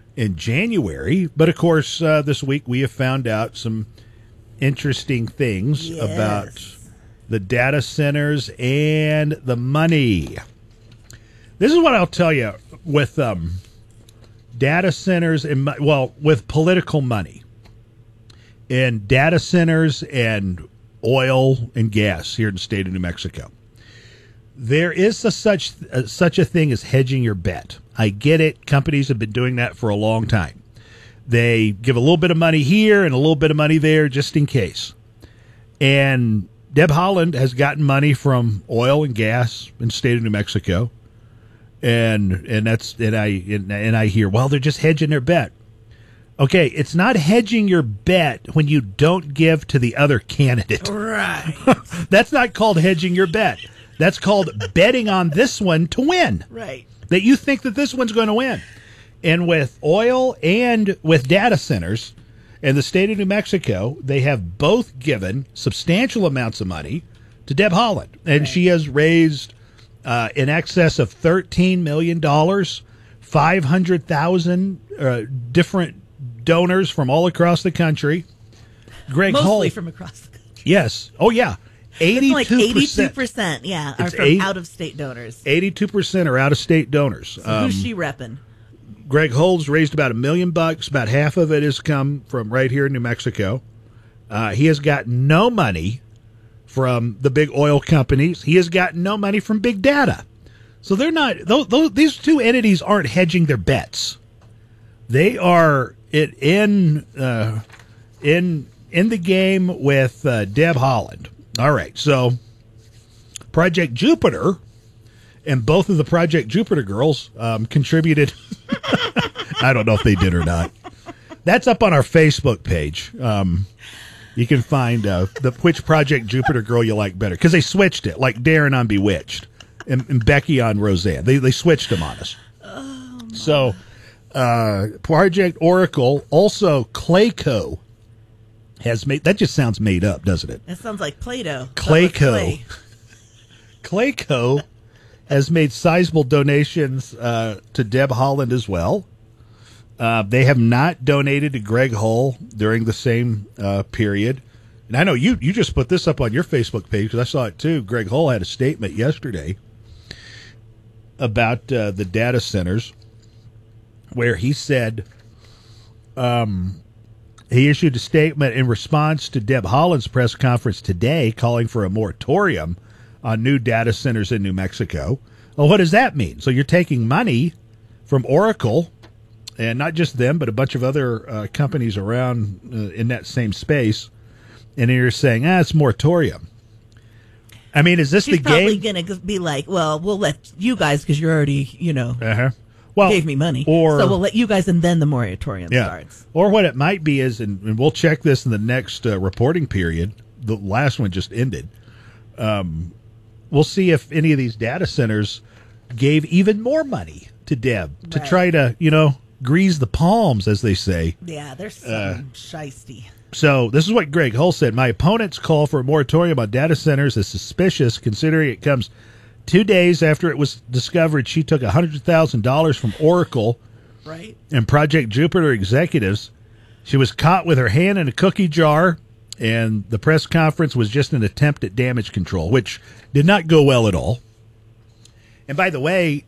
in January. But, of course, this week we have found out some interesting things about the data centers and the money. This is what I'll tell you with data centers and, with political money and data centers and oil and gas here in the state of New Mexico. There is such a thing as hedging your bet. I get it. Companies have been doing that for a long time. They give a little bit of money here and a little bit of money there just in case. And Deb Haaland has gotten money from oil and gas in the state of New Mexico. And I hear, well, they're just hedging their bet. Okay, it's not hedging your bet when you don't give to the other candidate. Right. That's not called hedging your bet. That's called betting on this one to win. Right. That you think that this one's going to win. And with oil and with data centers in the state of New Mexico, they have both given substantial amounts of money to Deb Haaland. And she has raised in excess of $13 million, 500,000 different donors from all across the country. Greg Mostly Hull, from across the country. Yes. Oh, yeah. 82%. Like 82%, yeah, are from out-of-state donors. 82% are out-of-state donors. So who's she repping? Greg Hull's raised about $1 million. About half of it has come from right here in New Mexico. He has got no money from the big oil companies. He has got no money from big data. So they're not. These two entities aren't hedging their bets. They are in the game with Deb Haaland. All right, so Project Jupiter and both of the Project Jupiter girls contributed. I don't know if they did or not. That's up on our Facebook page. You can find which Project Jupiter girl you like better, because they switched it, like Darren on Bewitched and Becky on Roseanne. They switched them on us. Oh, so Project Oracle, also Clayco, has made, that just sounds made up, doesn't it? That sounds like Play-Doh. Clayco. Clayco has made sizable donations to Deb Haaland as well. They have not donated to Greg Hull during the same period. And I know you just put this up on your Facebook page, because I saw it too. Greg Hull had a statement yesterday about the data centers where he said he issued a statement in response to Deb Haaland's press conference today calling for a moratorium on new data centers in New Mexico. Well, what does that mean? So you're taking money from Oracle, and not just them, but a bunch of other companies around in that same space, and you're saying, it's moratorium. I mean, is this She's the game? She's probably going to be like, well, we'll let you guys, because you're already, gave me money. So we'll let you guys, and then the moratorium starts. Or what it might be is, and we'll check this in the next reporting period, the last one just ended, we'll see if any of these data centers gave even more money to Deb to try to, grease the palms, as they say. Yeah, they're so shisty. So this is what Greg Hull said. My opponent's call for a moratorium on data centers is suspicious, considering it comes 2 days after it was discovered she took $100,000 from Oracle and Project Jupiter executives. She was caught with her hand in a cookie jar, and the press conference was just an attempt at damage control, which did not go well at all. And by the way,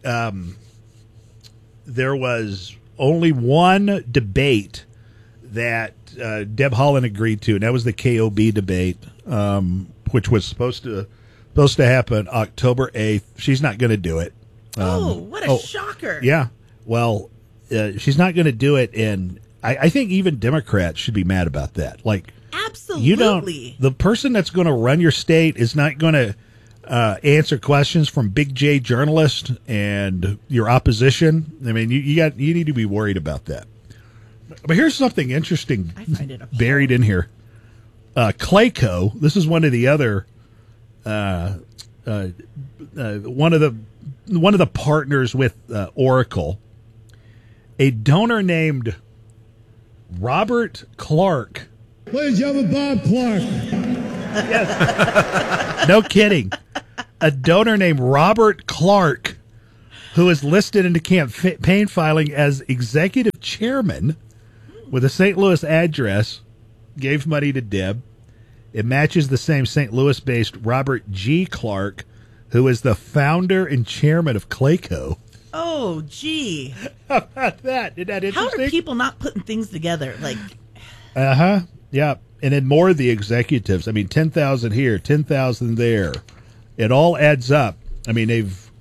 there was only one debate that Deb Haaland agreed to, and that was the KOB debate, which was supposed to happen October 8th. She's not going to do it. What a shocker. Yeah. Well, she's not going to do it, and I think even Democrats should be mad about that. Like, absolutely. The person that's going to run your state is not going to answer questions from Big J journalists and your opposition. I mean, you need to be worried about that. But here's something interesting buried in here. Clayco, this is one of the other one of the partners with Oracle. A donor named Robert Clark. Ladies and gentlemen, Bob Clark. Yes. No kidding. A donor named Robert Clark who is listed in the campaign filing as executive chairman with a St. Louis address, gave money to Deb. It matches the same St. Louis-based Robert G. Clark, who is the founder and chairman of Clayco. Oh, gee. How about that? Isn't that interesting? How are people not putting things together? Yeah. And then more of the executives. I mean, 10,000 here, 10,000 there. It all adds up. I mean, they've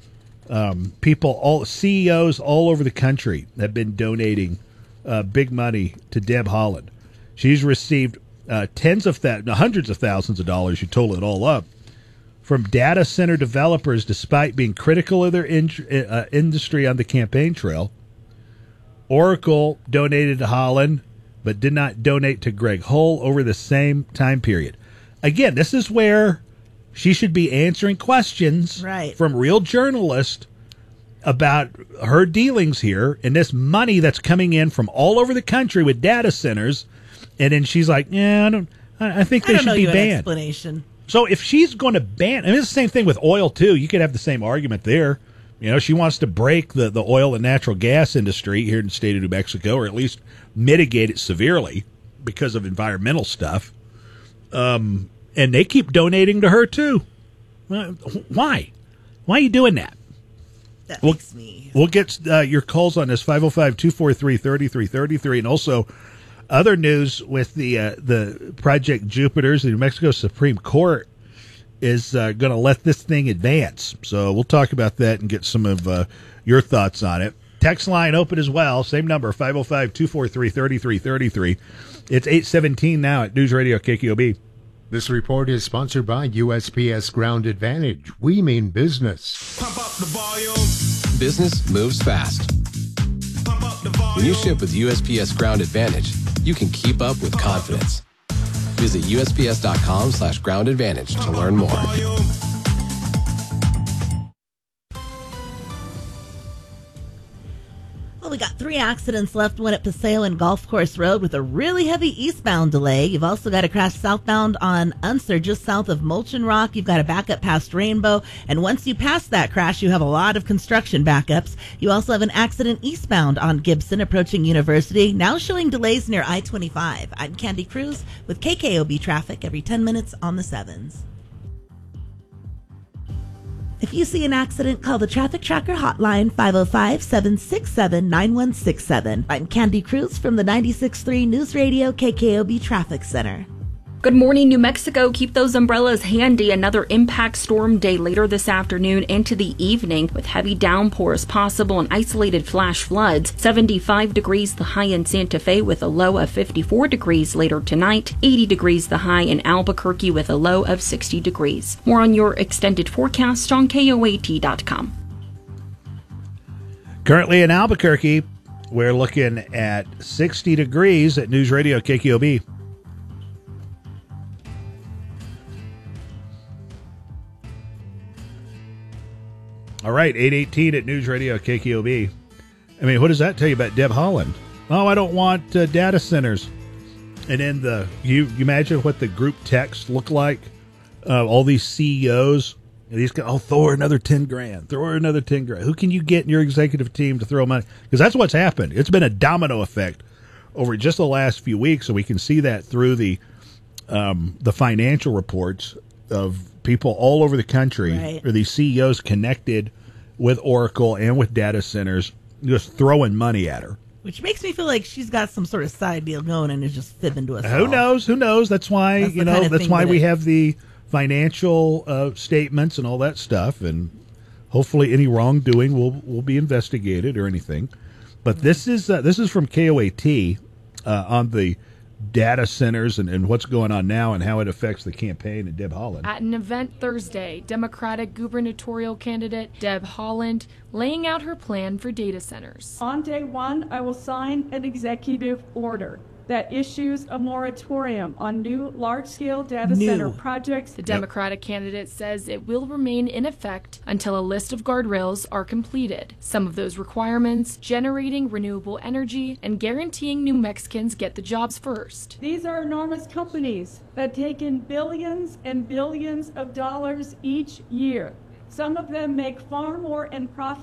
CEOs all over the country have been donating big money to Deb Haaland. She's received hundreds of thousands of dollars. You total it all up from data center developers, despite being critical of their industry on the campaign trail. Oracle donated to Haaland, but did not donate to Greg Hull over the same time period. Again, this is where she should be answering questions from real journalists about her dealings here and this money that's coming in from all over the country with data centers. And then she's like, yeah, I think they should be banned. Explanation. So if she's going to ban, it's the same thing with oil too. You could have the same argument there. She wants to break the oil and natural gas industry here in the state of New Mexico, or at least mitigate it severely because of environmental stuff. And they keep donating to her too. Why? Why are you doing that? That makes me. We'll get your calls on this, 505-243-3333, and also other news with the Project Jupiters. The New Mexico Supreme Court is going to let this thing advance. So we'll talk about that and get some of your thoughts on it. Text line open as well. Same number, 505-243-3333. It's 8:17 now at News Radio KKOB. This report is sponsored by USPS Ground Advantage. We mean business. Pump up the volume. Business moves fast. Pump up the volume. When you ship with USPS Ground Advantage, you can keep up with confidence. Visit USPS.com/Ground Advantage to learn more. Well, we got 3 accidents left, one at Paseo and Golf Course Road with a really heavy eastbound delay. You've also got a crash southbound on Unser, just south of Mulchin Rock. You've got a backup past Rainbow. And once you pass that crash, you have a lot of construction backups. You also have an accident eastbound on Gibson approaching University, now showing delays near I-25. I'm Candy Cruz with KKOB traffic every 10 minutes on the 7s. If you see an accident, call the Traffic Tracker hotline, 505-767-9167. I'm Candy Cruz from the 96.3 News Radio KKOB Traffic Center. Good morning, New Mexico. Keep those umbrellas handy. Another impact storm day later this afternoon into the evening with heavy downpours possible and isolated flash floods. 75 degrees the high in Santa Fe with a low of 54 degrees later tonight. 80 degrees the high in Albuquerque with a low of 60 degrees. More on your extended forecast on KOAT.com. Currently in Albuquerque, we're looking at 60 degrees at News Radio KKOB. All right, 8:18 at News Radio KKOB. I mean, what does that tell you about Deb Haaland? Oh, I don't want data centers. And then you imagine what the group text looked like? All these CEOs, these guys, throw her another 10 grand. Throw her another 10 grand. Who can you get in your executive team to throw money? Because that's what's happened. It's been a domino effect over just the last few weeks, and we can see that through the financial reports of people all over the country, or these CEOs connected with Oracle and with data centers, just throwing money at her. Which makes me feel like she's got some sort of side deal going and is just fibbing to us. Who knows? Who knows? That's why that's why we have the financial statements and all that stuff, and hopefully any wrongdoing will be investigated or anything. But this is from KOAT on the data centers and what's going on now and how it affects the campaign and Deb Haaland. At an event Thursday, Democratic gubernatorial candidate Deb Haaland laying out her plan for data centers. On day one, I will sign an executive order that issues a moratorium on new large-scale data center projects. The Democratic candidate says it will remain in effect until a list of guardrails are completed. Some of those requirements, generating renewable energy and guaranteeing New Mexicans get the jobs first. These are enormous companies that take in billions and billions of dollars each year. Some of them make far more in profit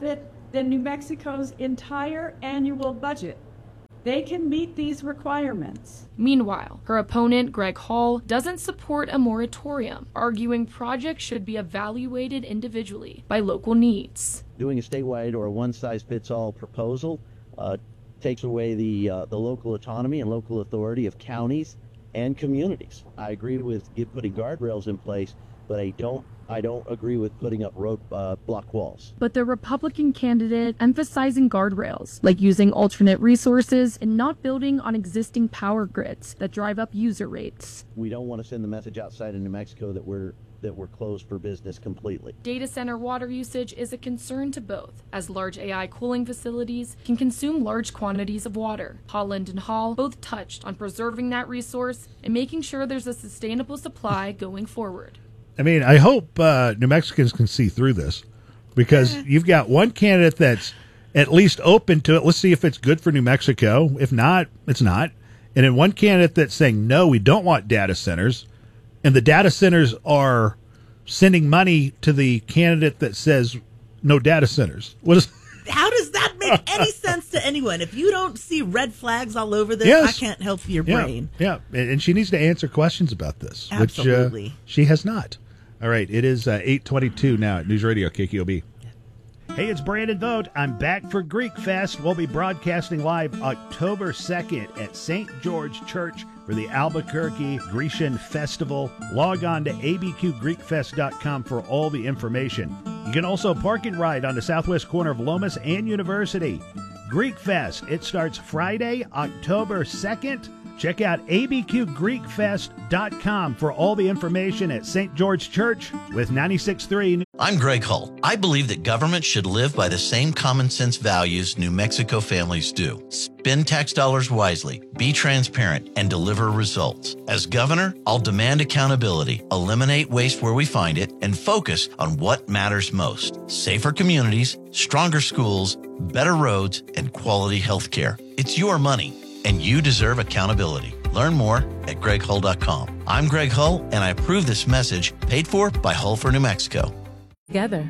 than New Mexico's entire annual budget. They can meet these requirements. Meanwhile, her opponent, Greg Hall, doesn't support a moratorium, arguing projects should be evaluated individually by local needs. Doing a statewide or a one-size-fits-all proposal takes away the local autonomy and local authority of counties and communities. I agree with putting guardrails in place, but I don't agree with putting up road block walls. But the Republican candidate emphasizing guardrails, like using alternate resources and not building on existing power grids that drive up user rates. We don't want to send the message outside of New Mexico that we're closed for business completely. Data center water usage is a concern to both, as large AI cooling facilities can consume large quantities of water. Holland and Hall both touched on preserving that resource and making sure there's a sustainable supply going forward. I mean, I hope New Mexicans can see through this, because you've got one candidate that's at least open to it. Let's see if it's good for New Mexico. If not, it's not. And then one candidate that's saying, no, we don't want data centers. And the data centers are sending money to the candidate that says no data centers. How does that make any sense to anyone? If you don't see red flags all over this, Yes. I can't help your brain. Yeah, and she needs to answer questions about this, Absolutely. which she has not. All right, it is 8:22 now at News Radio KQOB. Hey, it's Brandon Vogt. I'm back for Greek Fest. We'll be broadcasting live October 2nd at St. George Church for the Albuquerque Grecian Festival. Log on to abqgreekfest.com for all the information. You can also park and ride on the southwest corner of Lomas and University. Greek Fest, it starts Friday, October 2nd. Check out abqgreekfest.com for all the information at St. George Church with 96.3. I'm Greg Hull. I believe that government should live by the same common sense values New Mexico families do. Spend tax dollars wisely, be transparent, and deliver results. As governor, I'll demand accountability, eliminate waste where we find it, and focus on what matters most. Safer communities, stronger schools, better roads, and quality health care. It's your money, and you deserve accountability. Learn more at GregHull.com. I'm Greg Hull, and I approve this message paid for by Hull for New Mexico. Together.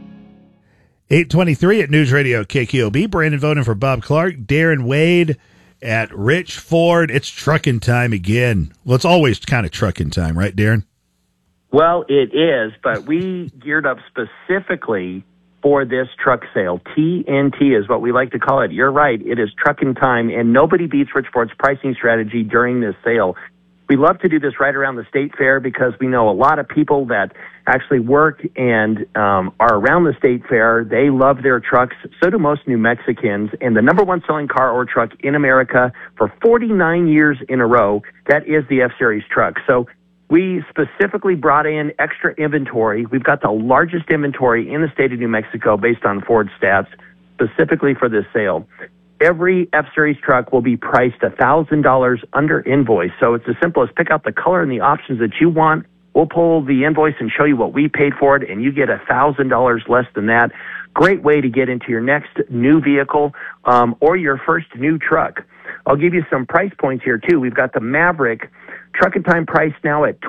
8:23 at News Radio KQOB. Brandon voting for Bob Clark. Darren Wade at Rich Ford. It's trucking time again. Well, it's always kind of trucking time, right, Darren? Well, it is, but we geared up specifically for this truck sale. TNT is what we like to call it. You're right. It is trucking time, and nobody beats Rich Ford's pricing strategy during this sale. We love to do this right around the state fair because we know a lot of people that actually work and are around the state fair. They love their trucks. So do most New Mexicans. And the number one selling car or truck in America for 49 years in a row, that is the F-Series truck. So we specifically brought in extra inventory. We've got the largest inventory in the state of New Mexico based on Ford stats, specifically for this sale. Every F-Series truck will be priced $1,000 under invoice. So it's as simple as pick out the color and the options that you want. We'll pull the invoice and show you what we paid for it, and you get $1,000 less than that. Great way to get into your next new vehicle or your first new truck. I'll give you some price points here, too. We've got the Maverick truck and time price now at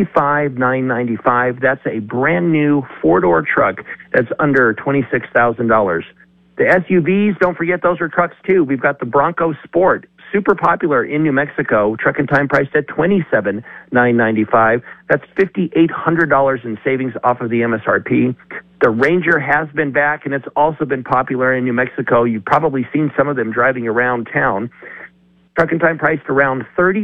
$25,995. That's a brand new four-door truck that's under $26,000. The SUVs, don't forget those are trucks too. We've got the Bronco Sport, super popular in New Mexico, truck and time priced at $27,995. That's $5,800 in savings off of the MSRP. The Ranger has been back, and it's also been popular in New Mexico. You've probably seen some of them driving around town. Truck and time priced around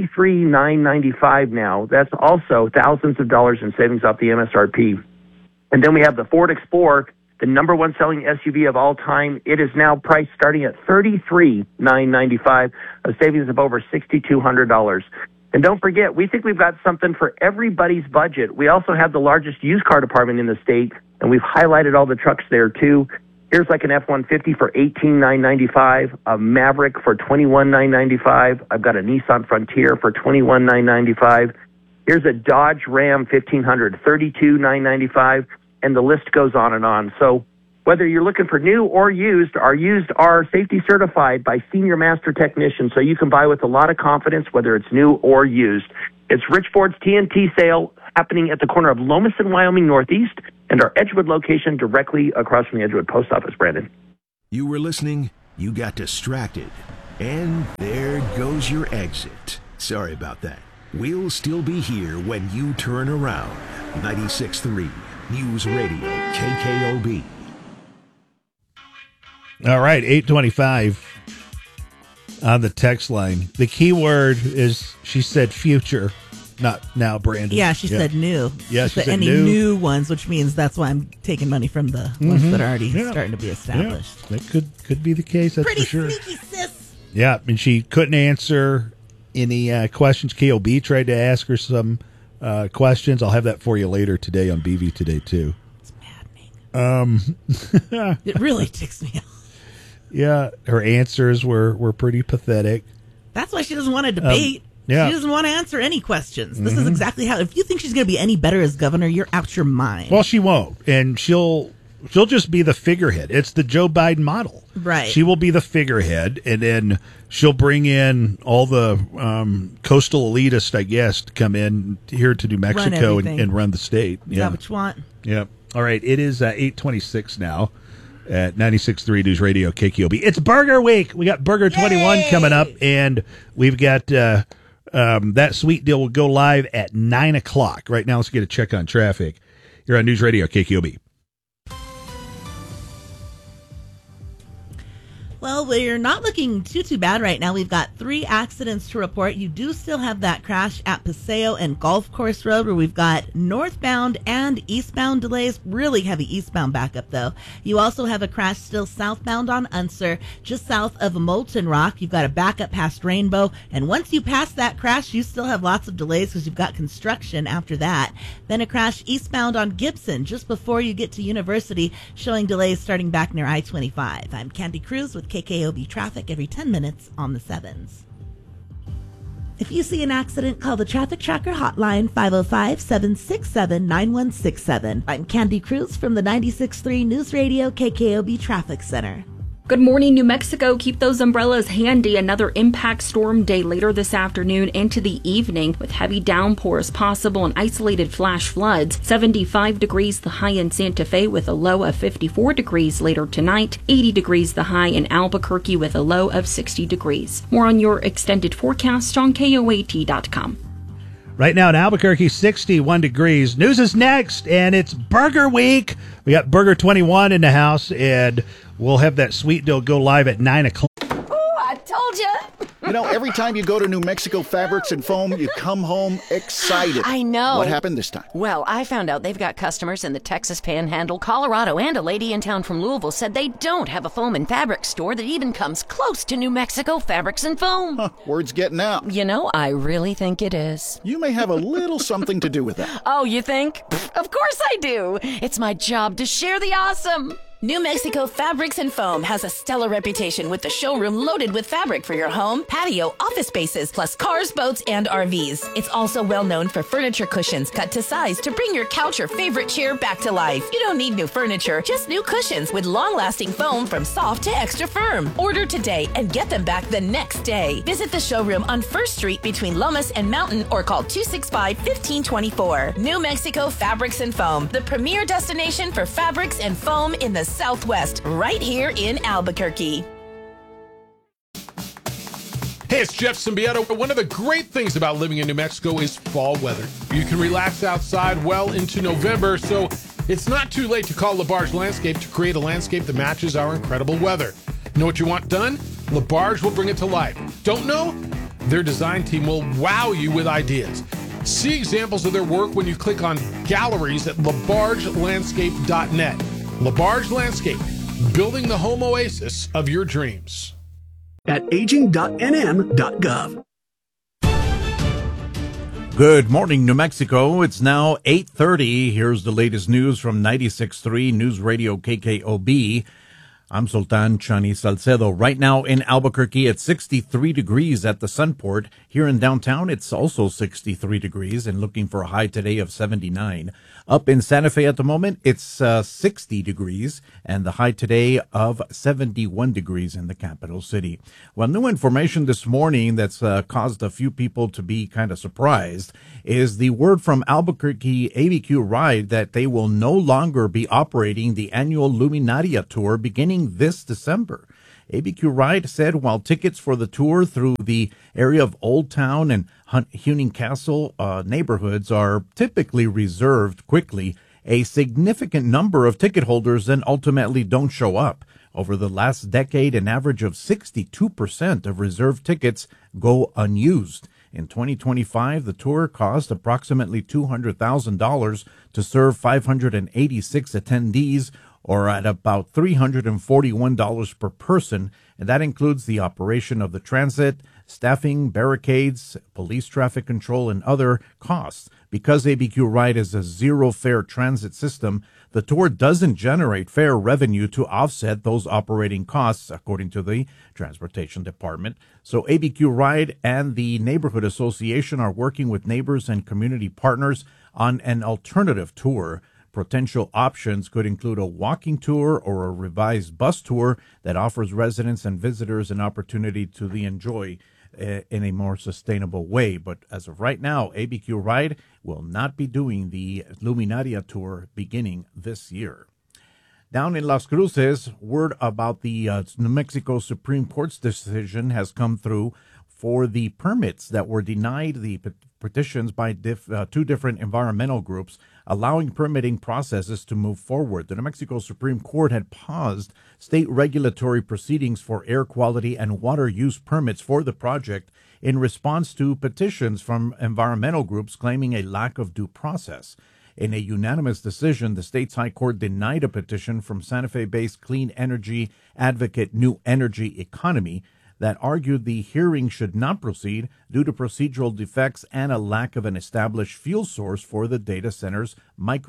$33,995 now. That's also thousands of dollars in savings off the MSRP. And then we have the Ford Explorer, the number one selling SUV of all time. It is now priced starting at $33,995, a savings of over $6,200. And don't forget, we think we've got something for everybody's budget. We also have the largest used car department in the state, and we've highlighted all the trucks there too. Here's like an F-150 for $18,995, a Maverick for $21,995. I've got a Nissan Frontier for $21,995. Here's a Dodge Ram 1500, $32,995. And the list goes on and on. So whether you're looking for new or used, our used are safety certified by senior master technicians, so you can buy with a lot of confidence, whether it's new or used. It's Rich Ford's TNT sale happening at the corner of Lomas and Wyoming Northeast and our Edgewood location directly across from the Edgewood Post Office, Brandon. You were listening, you got distracted, and there goes your exit. Sorry about that. We'll still be here when you turn around. 96.3 News Radio KKOB. All right, 825 on the text line. The key word is, she said future, not now, Brandon. Yeah, she said new. Yeah, she said any new ones, which means that's why I'm taking money from the ones that are already starting to be established. Yeah, that could be the case, that's Pretty for sure. sneaky, sis. Yeah, and she couldn't answer any questions. KOB tried to ask her some questions. I'll have that for you later today on BV Today, too. It's maddening. It really ticks me off. Yeah, her answers were pretty pathetic. That's why she doesn't want to debate. Yeah. She doesn't want to answer any questions. This is exactly how. If you think she's going to be any better as governor, you're out your mind. Well, she won't, and she'll just be the figurehead. It's the Joe Biden model, right? She will be the figurehead, and then she'll bring in all the coastal elitists, I guess, to come in here to New Mexico and run the state. Is that what you want? Yeah. All right. It is 8:26 now at 96.3 News Radio KKOB. It's Burger Week. We got Burger 21 coming up, and we've got that sweet deal will go live at 9 o'clock. Right now, let's get a check on traffic here on News Radio KKOB. Well, we're not looking too bad right now. We've got 3 accidents to report. You do still have that crash at Paseo and Golf Course Road where we've got northbound and eastbound delays. Really heavy eastbound backup, though. You also have a crash still southbound on Unser, just south of Molten Rock. You've got a backup past Rainbow. And once you pass that crash, you still have lots of delays because you've got construction after that. Then a crash eastbound on Gibson just before you get to University, showing delays starting back near I-25. I'm Candy Cruz with KKOB Traffic every 10 minutes on the 7s. If you see an accident, call the Traffic Tracker hotline 505-767-9167. I'm Candy Cruz from the 96.3 News Radio KKOB Traffic Center. Good morning, New Mexico. Keep those umbrellas handy. Another impact storm day later this afternoon into the evening with heavy downpours possible and isolated flash floods. 75 degrees the high in Santa Fe with a low of 54 degrees later tonight. 80 degrees the high in Albuquerque with a low of 60 degrees. More on your extended forecast on KOAT.com. Right now in Albuquerque, 61 degrees. News is next, and it's Burger Week. We got Burger 21 in the house, and we'll have that sweet deal go live at 9 o'clock. Oh, I told you. You know, every time you go to New Mexico Fabrics and Foam, you come home excited. I know. What happened this time? Well, I found out they've got customers in the Texas Panhandle, Colorado, and a lady in town from Louisville said they don't have a foam and fabric store that even comes close to New Mexico Fabrics and Foam. Huh, word's getting out. You know, I really think it is. You may have a little something to do with that. Oh, you think? Of course I do. It's my job to share the awesome. New Mexico Fabrics and Foam has a stellar reputation with the showroom loaded with fabric for your home, patio, office spaces, plus cars, boats, and RVs. It's also well known for furniture cushions cut to size to bring your couch or favorite chair back to life. You don't need new furniture, just new cushions with long-lasting foam from soft to extra firm. Order today and get them back the next day. Visit the showroom on 1st Street between Lomas and Mountain or call 265-1524. New Mexico Fabrics and Foam, the premier destination for fabrics and foam in the Southwest, right here in Albuquerque. Hey, it's Jeff Symbieta. One of the great things about living in New Mexico is fall weather. You can relax outside well into November, so it's not too late to call LaBarge Landscape to create a landscape that matches our incredible weather. Know what you want done? LaBarge will bring it to life. Don't know? Their design team will wow you with ideas. See examples of their work when you click on galleries at labargelandscape.net. LaBarge Landscape, building the home oasis of your dreams. At aging.nm.gov. Good morning, New Mexico. It's now 8:30. Here's the latest news from 96.3 News Radio KKOB. I'm Sultan Chani Salcedo. Right now in Albuquerque, it's 63 degrees at the Sunport. Here in downtown, it's also 63 degrees and looking for a high today of 79. Up in Santa Fe at the moment, it's 60 degrees and the high today of 71 degrees in the capital city. Well, new information this morning that's caused a few people to be kind of surprised is the word from Albuquerque ABQ Ride that they will no longer be operating the annual Luminaria tour beginning beginning this December. ABQ Ride said while tickets for the tour through the area of Old Town and Huning Castle neighborhoods are typically reserved quickly, a significant number of ticket holders then ultimately don't show up. Over the last decade, an average of 62% of reserved tickets go unused. In 2025, the tour cost approximately $200,000 to serve 586 attendees, or at about $341 per person, and that includes the operation of the transit, staffing, barricades, police traffic control, and other costs. Because ABQ Ride is a zero-fare transit system, the tour doesn't generate fare revenue to offset those operating costs, according to the Transportation Department. So ABQ Ride and the Neighborhood Association are working with neighbors and community partners on an alternative tour. Potential options could include a walking tour or a revised bus tour that offers residents and visitors an opportunity to enjoy in a more sustainable way. But as of right now, ABQ Ride will not be doing the Luminaria tour beginning this year. Down in Las Cruces, word about the New Mexico Supreme Court's decision has come through for the permits that were denied, the petitions by two different environmental groups allowing permitting processes to move forward. The New Mexico Supreme Court had paused state regulatory proceedings for air quality and water use permits for the project in response to petitions from environmental groups claiming a lack of due process. In a unanimous decision, the state's high court denied a petition from Santa Fe-based clean energy advocate New Energy Economy that argued the hearing should not proceed due to procedural defects and a lack of an established fuel source for the data center's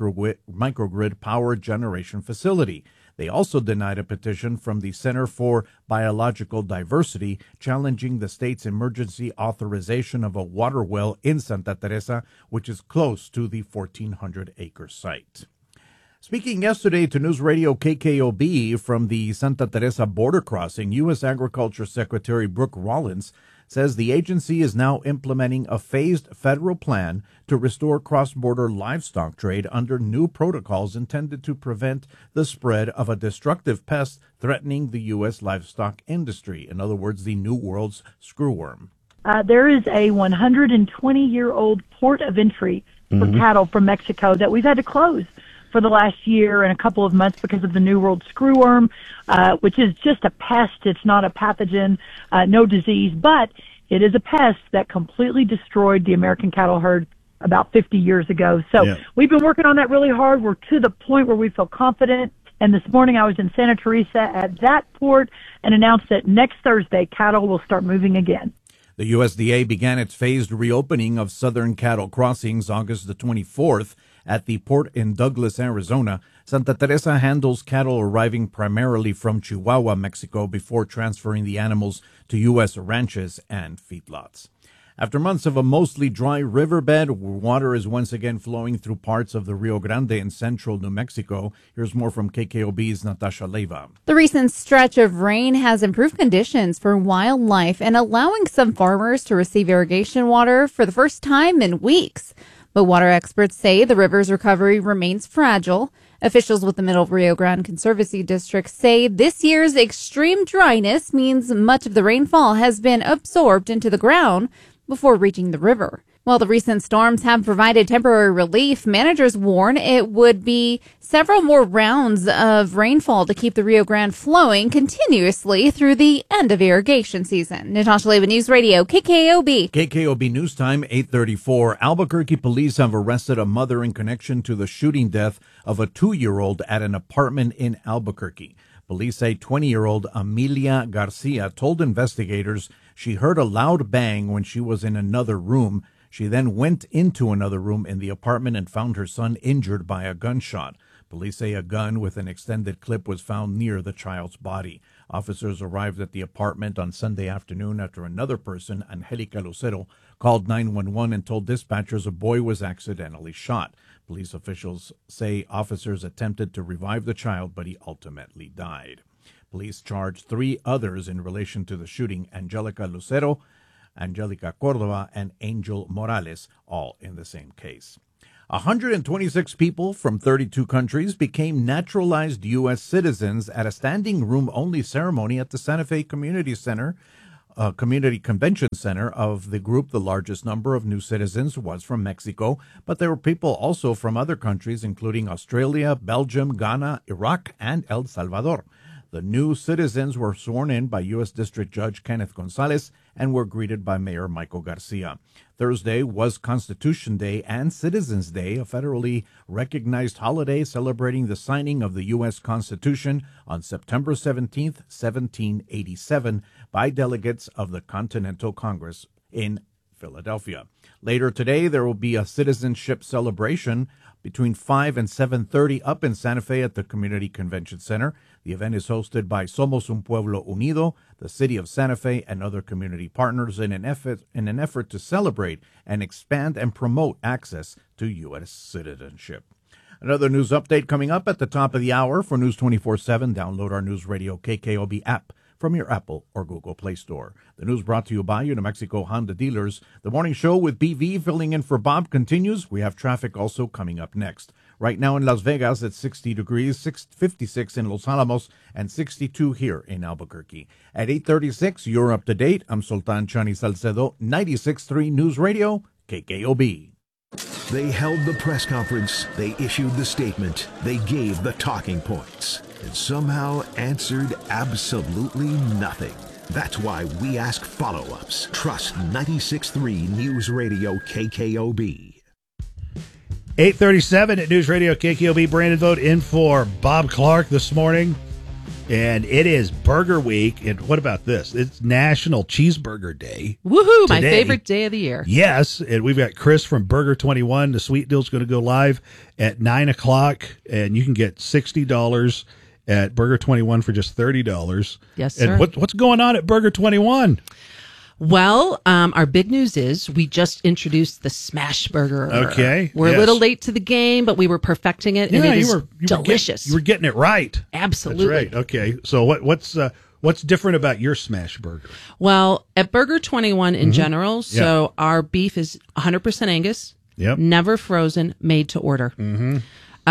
microgrid power generation facility. They also denied a petition from the Center for Biological Diversity challenging the state's emergency authorization of a water well in Santa Teresa, which is close to the 1,400-acre site. Speaking yesterday to News Radio KKOB from the Santa Teresa border crossing, U.S. Agriculture Secretary Brooke Rollins says the agency is now implementing a phased federal plan to restore cross-border livestock trade under new protocols intended to prevent the spread of a destructive pest threatening the U.S. livestock industry. In other words, the New World's screwworm. There is a 120-year-old port of entry for cattle from Mexico that we've had to close for the last year and a couple of months because of the New World screwworm, which is just a pest. It's not a pathogen, no disease, but it is a pest that completely destroyed the American cattle herd about 50 years ago. So we've been working on that really hard. We're to the point where we feel confident. And this morning I was in Santa Teresa at that port and announced that next Thursday cattle will start moving again. The USDA began its phased reopening of southern cattle crossings August the 24th. At the port in Douglas, Arizona. Santa Teresa handles cattle arriving primarily from Chihuahua, Mexico, before transferring the animals to U.S. ranches and feedlots. After months of a mostly dry riverbed, water is once again flowing through parts of the Rio Grande in central New Mexico. Here's more from KKOB's Natasha Leiva. The recent stretch of rain has improved conditions for wildlife and allowing some farmers to receive irrigation water for the first time in weeks. But water experts say the river's recovery remains fragile. Officials with the Middle Rio Grande Conservancy District say this year's extreme dryness means much of the rainfall has been absorbed into the ground before reaching the river. While the recent storms have provided temporary relief, managers warn it would be several more rounds of rainfall to keep the Rio Grande flowing continuously through the end of irrigation season. Natasha Leiva, News Radio, KKOB. KKOB News Time, 8:34. Albuquerque police have arrested a mother in connection to the shooting death of a 2-year-old at an apartment in Albuquerque. Police say 20-year-old Amelia Garcia told investigators she heard a loud bang when she was in another room. She then went into another room in the apartment and found her son injured by a gunshot. Police say a gun with an extended clip was found near the child's body. Officers arrived at the apartment on Sunday afternoon after another person, Angelica Lucero, called 911 and told dispatchers a boy was accidentally shot. Police officials say officers attempted to revive the child, but he ultimately died. Police charged 3 others in relation to the shooting: Angelica Lucero, Angelica Cordova, and Angel Morales, all in the same case. 126 people from 32 countries became naturalized U.S. citizens at a standing room-only ceremony at the Santa Fe Community Convention Center of the group. The largest number of new citizens was from Mexico, but there were people also from other countries, including Australia, Belgium, Ghana, Iraq, and El Salvador. The new citizens were sworn in by U.S. District Judge Kenneth Gonzalez and were greeted by Mayor Michael Garcia. Thursday was Constitution Day and Citizens Day, a federally recognized holiday celebrating the signing of the U.S. Constitution on September 17th, 1787, by delegates of the Continental Congress in Philadelphia. Later today, there will be a citizenship celebration between 5 and 7:30 up in Santa Fe at the Community Convention Center. The event is hosted by Somos Un Pueblo Unido, the city of Santa Fe, and other community partners in an effort to celebrate and expand and promote access to U.S. citizenship. Another news update coming up at the top of the hour. For News 24/7, download our News Radio KKOB app from your Apple or Google Play Store. The news brought to you by New Mexico Honda dealers. The morning show with BV filling in for Bob continues. We have traffic also coming up next. Right now in Las Vegas, it's 60 degrees, 56 in Los Alamos, and 62 here in Albuquerque. At 8:36, you're up to date. I'm Sultan Chani Salcedo, 96.3 News Radio, KKOB. They held the press conference, they issued the statement, they gave the talking points, and somehow answered absolutely nothing. That's why we ask follow-ups. Trust 96.3 News Radio KKOB. 8:37 at News Radio KKOB. Brandon Vogt in for Bob Clark this morning. And it is Burger Week. And what about this? It's National Cheeseburger Day. Woohoo! My favorite day of the year. Yes. And we've got Chris from Burger 21. The sweet deal's going to go live at 9 o'clock. And you can get $60 at Burger 21 for just $30. Yes, sir. And what's going on at Burger 21? Well, our big news is we just introduced the Smash Burger. Okay. We're a little late to the game, but we were perfecting it, and it is delicious. You were getting it right. Absolutely. That's right. Okay. So what's different about your Smash Burger? Well, at Burger 21 in general, so our beef is 100% Angus, never frozen, made to order. Mm-hmm.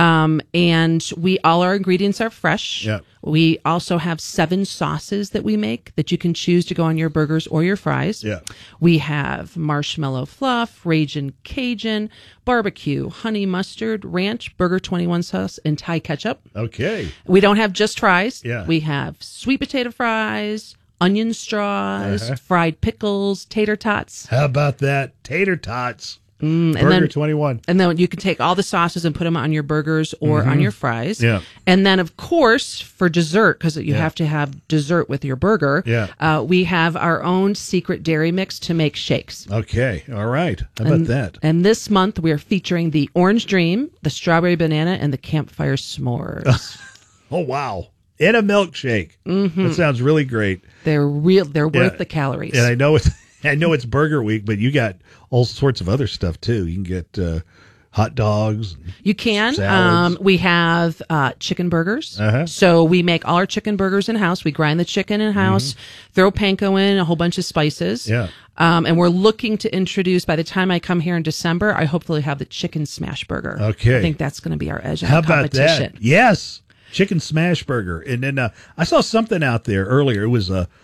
And all our ingredients are fresh. Yep. We also have 7 sauces that we make that you can choose to go on your burgers or your fries. Yeah. We have marshmallow fluff, Ragin' Cajun, barbecue, honey mustard, ranch, Burger 21 sauce, and Thai ketchup. Okay. We don't have just fries. Yeah. We have sweet potato fries, onion straws, fried pickles, tater tots. How about that? Tater tots. And Burger then, 21. And then you can take all the sauces and put them on your burgers or on your fries. Yeah. And then, of course, for dessert, because you have to have dessert with your burger, we have our own secret dairy mix to make shakes. Okay. All right. How about that? And this month, we are featuring the Orange Dream, the Strawberry Banana, and the Campfire S'mores. Oh, wow. In a milkshake. Mm-hmm. That sounds really great. They're worth the calories. And I know it's Burger Week, but you got all sorts of other stuff too. You can get hot dogs. You can. Salads. We have chicken burgers. So we make all our chicken burgers in house. We grind the chicken in house, throw panko in, a whole bunch of spices. Yeah. And we're looking to introduce, by the time I come here in December, I hopefully have the chicken smash burger. Okay. I think that's going to be our edge in How the about competition. that? Yes. Chicken smash burger. And then I saw something out there earlier. It was a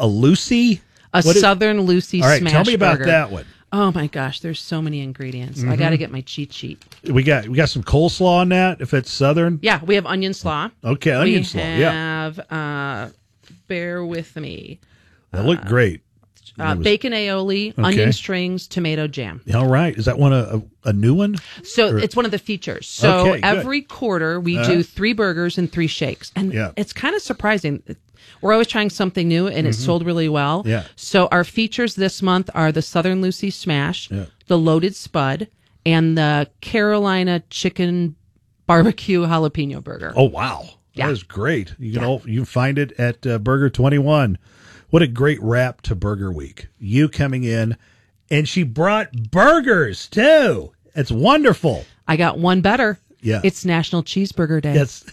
Lucy. Southern Lucy All right, smash tell me about burger. that one. Oh my gosh, there's so many ingredients. I got to get my cheat sheet. We got some coleslaw on that. If it's Southern, Yeah, we have onion slaw. Okay, onion slaw. We Yeah, have, bear with me. that looked great. Bacon aioli, onion strings, tomato jam. All right, is that one a new one? So it's one of the features. So Okay, good. every quarter we do 3 burgers and 3 shakes, and it's kind of surprising. We're always trying something new, and it's sold really well. Yeah. So our features this month are the Southern Lucy Smash, the Loaded Spud, and the Carolina Chicken Barbecue Jalapeno Burger. Oh wow, Yeah. that is great. You can find it at Burger 21. What a great wrap to Burger Week. You coming in, and she brought burgers too. It's wonderful. I got one better. Yeah. It's National Cheeseburger Day. Yes.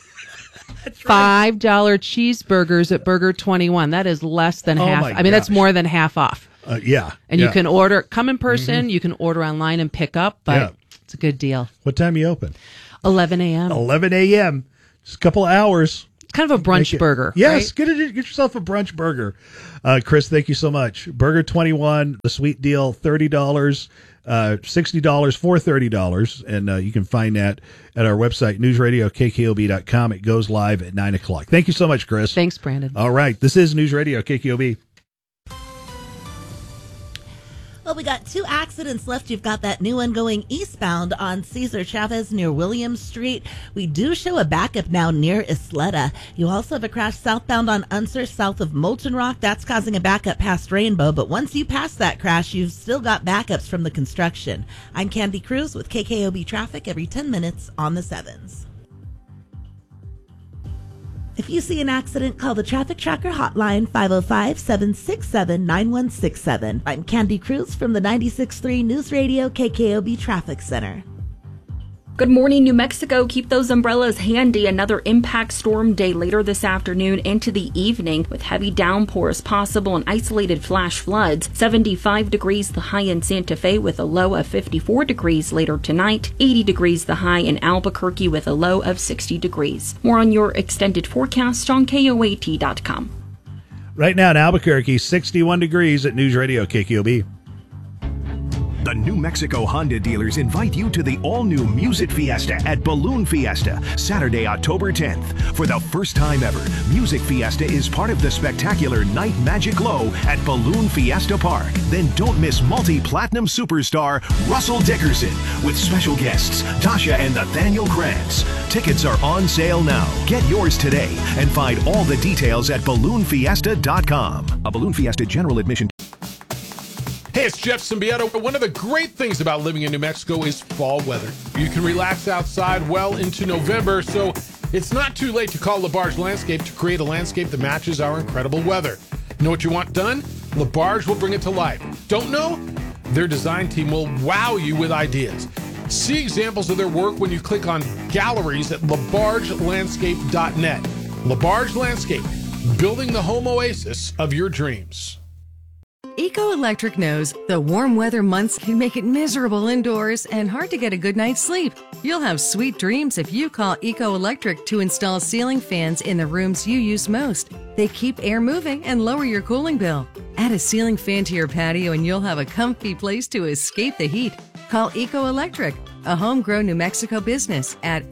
$5 cheeseburgers at Burger 21. That is less than half. my I mean, that's gosh. more than half off. Yeah. And you can come in person, you can order online and pick up, but It's a good deal. What time you open? 11 a.m. 11 a.m. Just a couple of hours. It's kind of a brunch burger. Yes, right? get yourself a brunch burger. Chris, thank you so much. Burger 21, the sweet deal, $30, $60 for $30. And you can find that at our website, newsradio.kkob.com. It goes live at 9 o'clock. Thank you so much, Chris. Thanks, Brandon. All right. This is News Radio KKOB. Well, we got 2 accidents left. You've got that new one going eastbound on Cesar Chavez near Williams Street. We do show a backup now near Isleta. You also have a crash southbound on Unser south of Molten Rock. That's causing a backup past Rainbow. But once you pass that crash, you've still got backups from the construction. I'm Candy Cruz with KKOB Traffic every 10 minutes on the 7s. If you see an accident, call the Traffic Tracker hotline, 505-767-9167. I'm Candy Cruz from the 96.3 News Radio KKOB Traffic Center. Good morning, New Mexico. Keep those umbrellas handy. Another impact storm day later this afternoon into the evening with heavy downpours possible and isolated flash floods. 75 degrees the high in Santa Fe with a low of 54 degrees later tonight. 80 degrees the high in Albuquerque with a low of 60 degrees. More on your extended forecast on KOAT.com. Right now in Albuquerque, 61 degrees at News Radio KKOB. The New Mexico Honda dealers invite you to the all-new Music Fiesta at Balloon Fiesta, Saturday, October 10th. For the first time ever, Music Fiesta is part of the spectacular Night Magic Glow at Balloon Fiesta Park. Then don't miss multi-platinum superstar Russell Dickerson with special guests Tasha and Nathaniel Krantz. Tickets are on sale now. Get yours today and find all the details at balloonfiesta.com. A Balloon Fiesta general admission. Hey, it's Jeff Symbieta. One of the great things about living in New Mexico is fall weather. You can relax outside well into November, so it's not too late to call LaBarge Landscape to create a landscape that matches our incredible weather. Know what you want done? LaBarge will bring it to life. Don't know? Their design team will wow you with ideas. See examples of their work when you click on galleries at labargelandscape.net. LaBarge Landscape, building the home oasis of your dreams. Eco Electric knows the warm weather months can make it miserable indoors and hard to get a good night's sleep. You'll have sweet dreams if you call Eco Electric to install ceiling fans in the rooms you use most. They keep air moving and lower your cooling bill. Add a ceiling fan to your patio and you'll have a comfy place to escape the heat. Call Eco Electric, a homegrown New Mexico business, at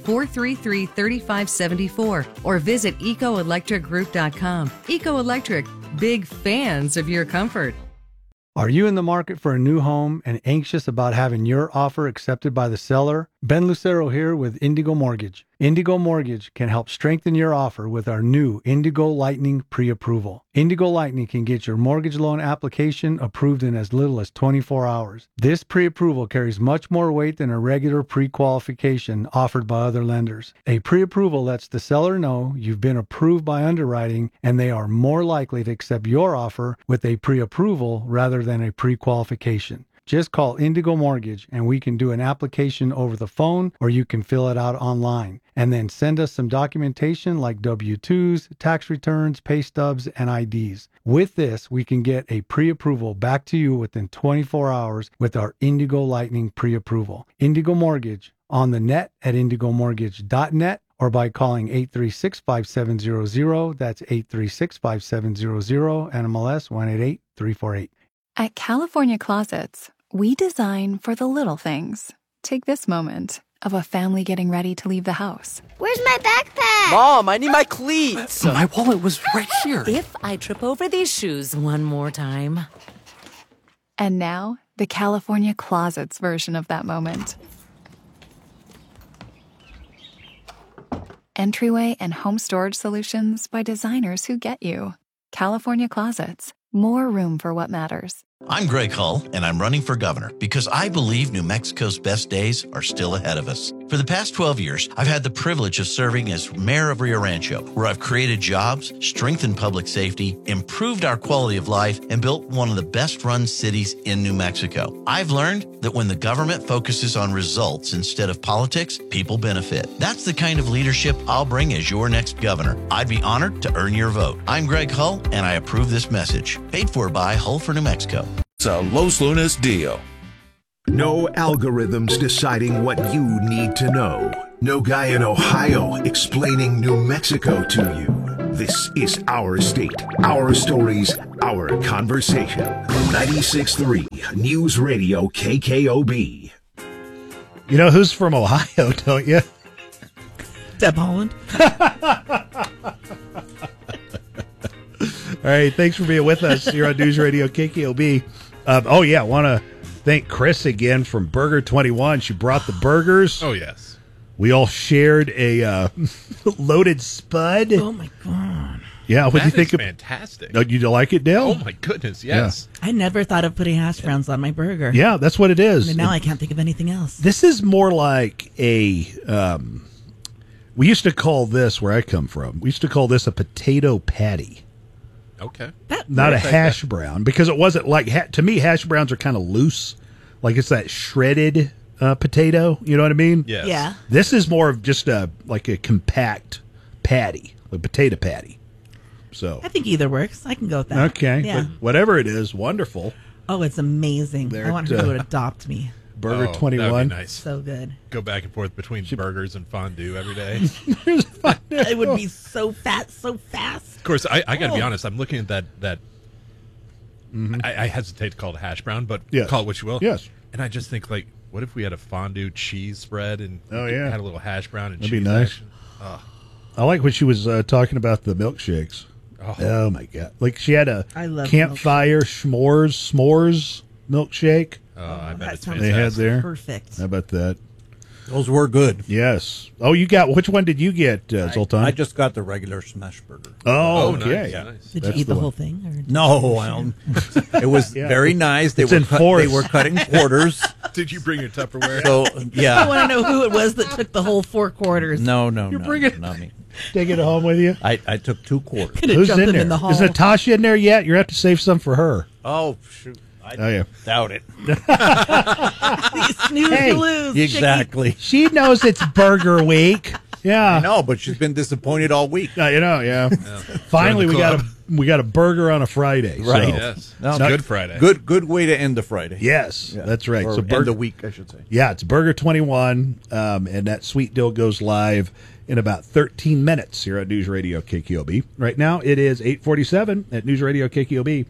433-3574 or visit ecoelectricgroup.com. Eco Electric, big fans of your comfort. Are you in the market for a new home and anxious about having your offer accepted by the seller? Ben Lucero here with Indigo Mortgage. Indigo Mortgage can help strengthen your offer with our new Indigo Lightning pre-approval. Indigo Lightning can get your mortgage loan application approved in as little as 24 hours. This pre-approval carries much more weight than a regular pre-qualification offered by other lenders. A pre-approval lets the seller know you've been approved by underwriting and they are more likely to accept your offer with a pre-approval rather than a pre-qualification. Just call Indigo Mortgage and we can do an application over the phone or you can fill it out online. And then send us some documentation like W-2s, tax returns, pay stubs, and IDs. With this, we can get a pre-approval back to you within 24 hours with our Indigo Lightning pre-approval. Indigo Mortgage on the net at indigomortgage.net or by calling 836-5700. That's 836-5700, NMLS 188348. At California Closets, we design for the little things. Take this moment of a family getting ready to leave the house. Where's my backpack? Mom, I need my cleats. My wallet was right here. If I trip over these shoes one more time. And now, the California Closets version of that moment. Entryway and home storage solutions by designers who get you. California Closets. More room for what matters. I'm Greg Hull, and I'm running for governor because I believe New Mexico's best days are still ahead of us. For the past 12 years, I've had the privilege of serving as mayor of Rio Rancho, where I've created jobs, strengthened public safety, improved our quality of life, and built one of the best-run cities in New Mexico. I've learned that when the government focuses on results instead of politics, people benefit. That's the kind of leadership I'll bring as your next governor. I'd be honored to earn your vote. I'm Greg Hull, and I approve this message. Paid for by Hull for New Mexico. It's a Los Lunas deal. No algorithms deciding what you need to know. No guy in Ohio explaining New Mexico to you. This is our state, our stories, our conversation. 96.3 News Radio KKOB. You know who's from Ohio, don't you? Deb Holland. All right, thanks for being with us here on News Radio KKOB. I want to thank Chris again from Burger 21. She brought the burgers. Oh, yes. We all shared a loaded spud. Oh, my God. Yeah, what do you think? Fantastic. Oh, you like it, Dale? Oh, my goodness, yes. I never thought of putting hash browns on my burger. Yeah, that's what it is. And now I can't think of anything else. This is more like a... we used to call this, where I come from, we used to call this a potato patty. Okay. Not a hash brown, because it wasn't like, to me, hash browns are kind of loose. Like it's that shredded potato, you know what I mean? Yes. Yeah. This is more of just like a compact patty, a potato patty. So I think either works. I can go with that. Okay. Yeah. But whatever it is, wonderful. Oh, it's amazing. I want her to adopt me. Burger 21. That would be nice. So good. Go back and forth between burgers and fondue every day. It would be so fat, so fast. Of course, I got to be honest. I'm looking at that. I hesitate to call it a hash brown, but call it what you will. Yes. And I just think, like, what if we had a fondue cheese spread and had a little hash brown and That'd cheese be nice. action? Oh. I like when she was talking about the milkshakes. Oh my God. Like she had a campfire s'mores milkshake. Oh, I bet it's they had there. Perfect. How about that? Those were good. Yes. Oh, you got, which one did you get, Zoltan? I just got the regular smash burger. Oh, okay. Nice. Did you eat the whole thing? Or No, it was very nice. They were cutting quarters. Did you bring your Tupperware? So yeah, I want to know who it was that took the whole 4 quarters. No, You're bringing not me. Take it home with you. I took 2 quarters. Who's in there? in the hall. Is Natasha in there yet? You have to save some for her. Oh shoot! I yeah. doubt it. You snooze, you lose. Exactly. She knows it's Burger Week. Yeah. No, but she's been disappointed all week. Yeah. Finally, we got a burger on a Friday. Right. So. Yes. No, It's Good Friday. Good way to end the Friday. Yes, that's right. Or So end the week, I should say. Yeah, it's Burger 21, and that sweet deal goes live in about 13 minutes here at News Radio KKOB. Right now, it is 8:47 at News Radio KKOB.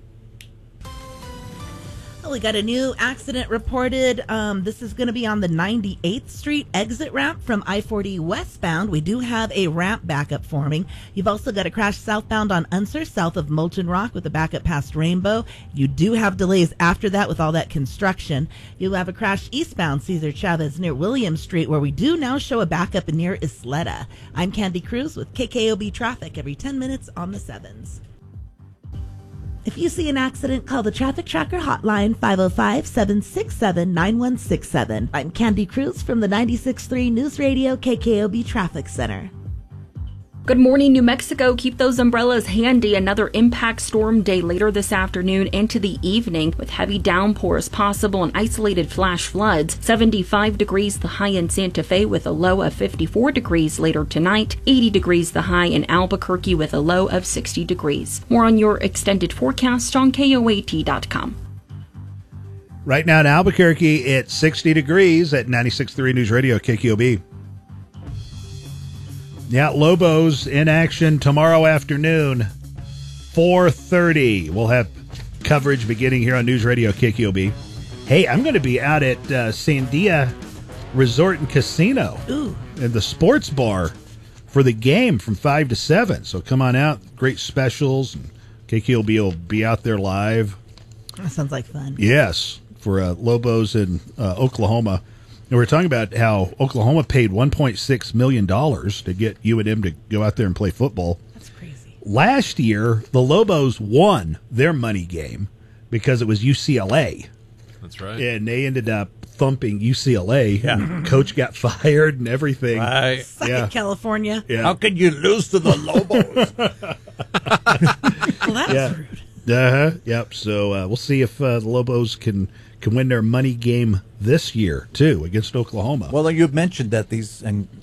We got a new accident reported. This is going to be on the 98th Street exit ramp from I-40 westbound. We do have a ramp backup forming. You've also got a crash southbound on Unser, south of Molten Rock with a backup past Rainbow. You do have delays after that with all that construction. You'll have a crash eastbound Cesar Chavez near William Street, where we do now show a backup near Isleta. I'm Candy Cruz with KKOB Traffic every 10 minutes on the 7s. If you see an accident, call the Traffic Tracker hotline 505-767-9167. I'm Candy Cruz from the 96.3 News Radio KKOB Traffic Center. Good morning, New Mexico. Keep those umbrellas handy. Another impact storm day later this afternoon into the evening with heavy downpours possible and isolated flash floods. 75 degrees the high in Santa Fe with a low of 54 degrees later tonight. 80 degrees the high in Albuquerque with a low of 60 degrees. More on your extended forecast on KOAT.com. Right now in Albuquerque, it's 60 degrees at 96.3 News Radio KKOB. Yeah, Lobos in action tomorrow afternoon, 4:30. We'll have coverage beginning here on News Radio KKOB. Hey, I'm going to be out at Sandia Resort and Casino in the sports bar for the game from 5 to 7. So come on out. Great specials. And KKOB will be out there live. That sounds like fun. Yes, for Lobos in Oklahoma. And we're talking about how Oklahoma paid $1.6 million to get UNM to go out there and play football. That's crazy. Last year, the Lobos won their money game because it was UCLA. That's right. And they ended up thumping UCLA. Yeah. Coach got fired and everything. Right. Suck it, California. Yeah. How could you lose to the Lobos? Well, that was rude. Yep. So we'll see if the Lobos can win their money game this year too against Oklahoma. Well, you mentioned that these, and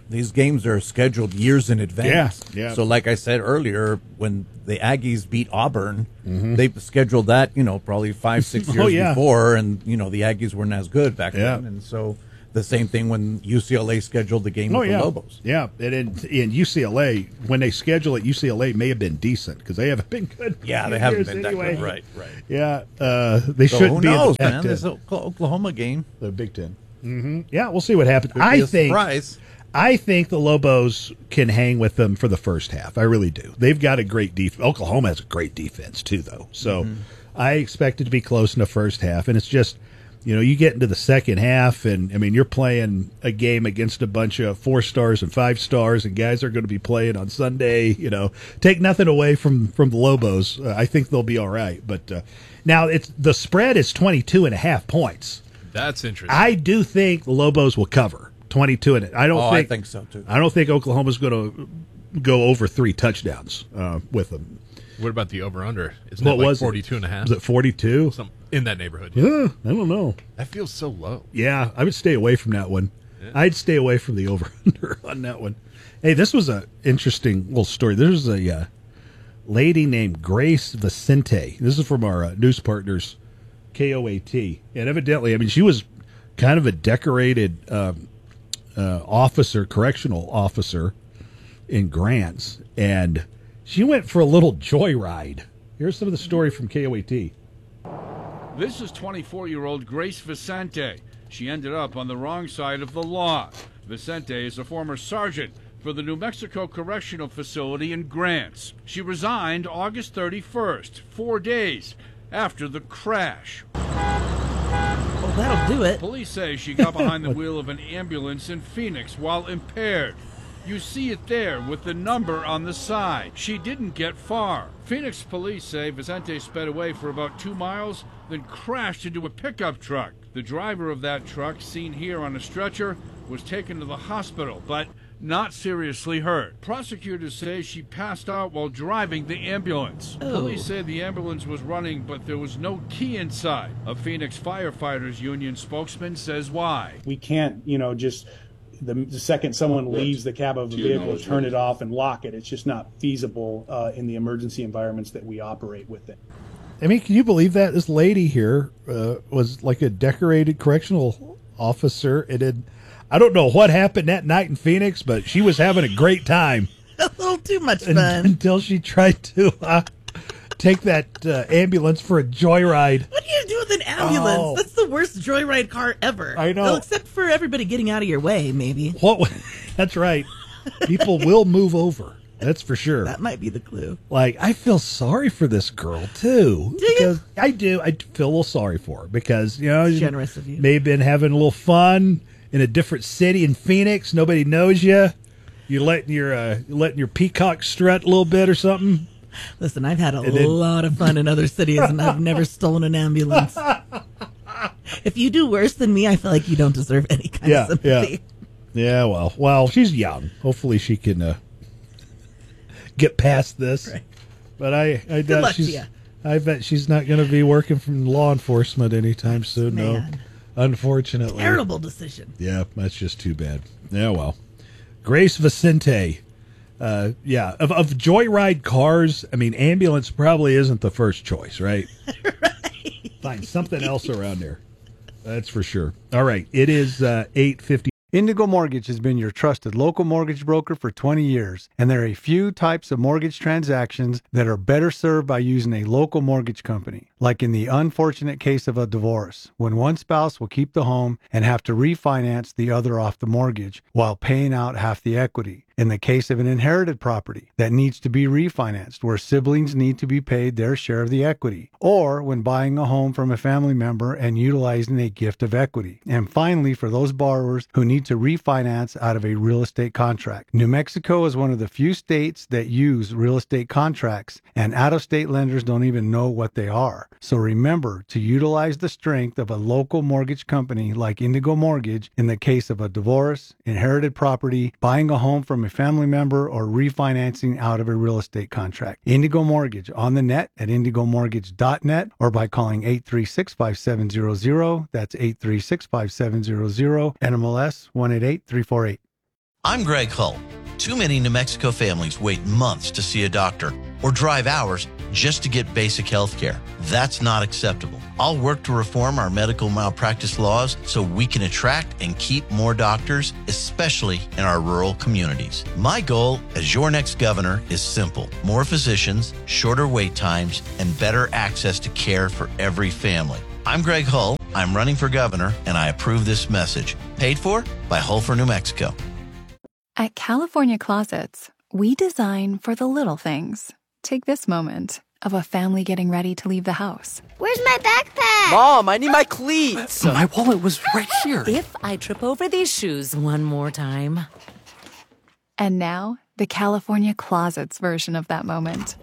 These games are scheduled years in advance. Yeah. So like I said earlier, when the Aggies beat Auburn, they scheduled that, probably 5-6 years before, and, the Aggies weren't as good back then. And so the same thing when UCLA scheduled the game with the Lobos. Yeah, and in UCLA, when they schedule it, UCLA may have been decent because they haven't been good. Yeah, they haven't been that good. Right. Yeah, they so shouldn't who be. Knows, man? There's an Oklahoma game. The Big Ten. Yeah, we'll see what happens. Surprise. I think the Lobos can hang with them for the first half. I really do. They've got a great defense. Oklahoma has a great defense, too, though. So I expect it to be close in the first half. And it's just, you get into the second half, and, you're playing a game against a bunch of 4-stars and 5-stars, and guys are going to be playing on Sunday. Take nothing away from the Lobos. I think they'll be all right. But now the spread is 22.5 points. That's interesting. I do think the Lobos will cover 22 in it. I think so too. I don't think Oklahoma's going to go over 3 touchdowns with them. What about the over/under? Isn't it like 42.5? Was it 42? In that neighborhood. Yeah, I don't know. That feels so low. Yeah, I would stay away from that one. Yeah. I'd stay away from the over/under on that one. Hey, this was an interesting little story. There's a lady named Grace Vicente. This is from our news partners, KOAT. And evidently, she was kind of a decorated correctional officer in Grants, and she went for a little joyride. Here's some of the story from KOAT. This is 24-year-old Grace Vicente. She ended up on the wrong side of the law. Vicente is a former sergeant for the New Mexico Correctional Facility in Grants. She resigned August 31st, 4 days after the crash. Well, that'll do it. Police say she got behind the wheel of an ambulance in Phoenix while impaired. You see it there with the number on the side. She didn't get far. Phoenix police say Vicente sped away for about 2 miles, then crashed into a pickup truck. The driver of that truck, seen here on a stretcher, was taken to the hospital, but not seriously hurt. Prosecutors say she passed out while driving the ambulance. Oh. Police say the ambulance was running, but there was no key inside. A Phoenix Firefighters Union spokesman says why. We can't, just the second someone leaves the cab of a vehicle, turn it off and lock it. It's just not feasible in the emergency environments that we operate within. Can you believe that? This lady here was like a decorated correctional officer, and I don't know what happened that night in Phoenix, but she was having a great time. A little too much fun. Until she tried to take that ambulance for a joyride. What do you do with an ambulance? Oh. That's the worst joyride car ever. I know. Well, except for everybody getting out of your way, maybe. That's right. People will move over. That's for sure. That might be the clue. I feel sorry for this girl, too. Do you? I do. I feel a little sorry for her because, It's generous of you. May have been having a little fun in a different city in Phoenix. Nobody knows you. You're letting your peacock strut a little bit or something. Listen, I've had a lot of fun in other cities, and I've never stolen an ambulance. If you do worse than me, I feel like you don't deserve any kind of sympathy. Yeah, well, she's young. Hopefully she can get past this. Right. But I doubt I bet she's not going to be working from law enforcement anytime soon. Man. No, unfortunately. Terrible decision. Yeah, that's just too bad. Yeah, well, Grace Vicente. Of joyride cars, ambulance probably isn't the first choice, right? Right. Find something else around there. That's for sure. All right, it is 8:50. Indigo Mortgage has been your trusted local mortgage broker for 20 years, and there are a few types of mortgage transactions that are better served by using a local mortgage company. Like in the unfortunate case of a divorce, when one spouse will keep the home and have to refinance the other off the mortgage while paying out half the equity. In the case of an inherited property that needs to be refinanced, where siblings need to be paid their share of the equity, or when buying a home from a family member and utilizing a gift of equity. And finally, for those borrowers who need to refinance out of a real estate contract. New Mexico is one of the few states that use real estate contracts, and out-of-state lenders don't even know what they are. So remember to utilize the strength of a local mortgage company like Indigo Mortgage in the case of a divorce, inherited property, buying a home from a family member, or refinancing out of a real estate contract. Indigo Mortgage on the net at indigomortgage.net or by calling 836-5700. That's 836-5700, NMLS 188348. I'm Greg Hull. Too many New Mexico families wait months to see a doctor or drive hours just to get basic health care. That's not acceptable. I'll work to reform our medical malpractice laws so we can attract and keep more doctors, especially in our rural communities. My goal as your next governor is simple: more physicians, shorter wait times, and better access to care for every family. I'm Greg Hull. I'm running for governor, and I approve this message. Paid for by Hull for New Mexico. At California Closets, we design for the little things. Take this moment of a family getting ready to leave the house. Where's my backpack? Mom, I need my cleats. My wallet was right here. If I trip over these shoes one more time. And now, the California Closets version of that moment.